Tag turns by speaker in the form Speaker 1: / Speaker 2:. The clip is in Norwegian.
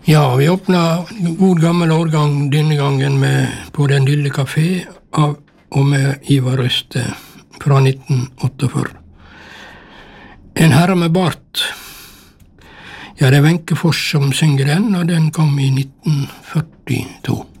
Speaker 1: Ja, vi åpna god gammel årgang denne gangen på Den lille kafé og med Ivar Røste fra 1948. En herre med bart. Ja, det er Wenche Foss som synger den, og den kom i 1942.